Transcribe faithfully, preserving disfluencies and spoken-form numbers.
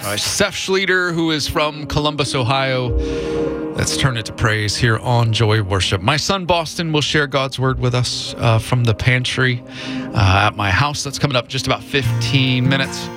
Uh, Seth Schleter, who is from Columbus, Ohio. Let's turn it to praise here on Joy Worship. My son, Boston, will share God's word with us uh, from the pantry uh, at my house. That's coming up just about fifteen minutes.